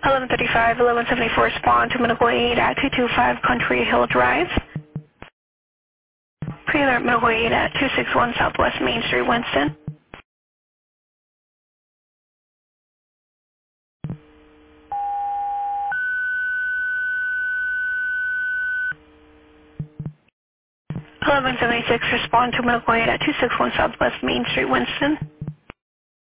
1135, 1174, respond to medical aid at 225 Country Hill Drive. Pre-alert medical aid at 261 Southwest Main Street, Winston. Eleven 76, respond to medical aid at 261 Southwest Main Street, Winston.